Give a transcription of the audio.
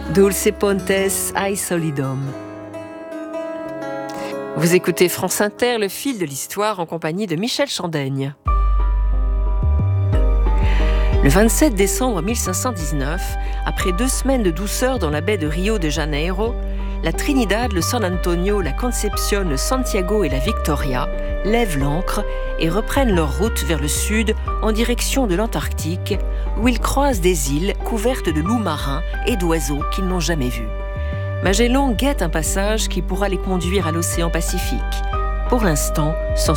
Dulce Pontes ai Solidum. Vous écoutez France Inter, le fil de l'histoire en compagnie de Michel Chandaigne. Le 27 décembre 1519, après 2 semaines de douceur dans la baie de Rio de Janeiro, la Trinidad, le San Antonio, la Concepción, le Santiago et la Victoria lèvent l'ancre et reprennent leur route vers le sud en direction de l'Antarctique, où ils croisent des îles couvertes de loups marins et d'oiseaux qu'ils n'ont jamais vus. Magellan guette un passage qui pourra les conduire à l'océan Pacifique. Pour l'instant, sans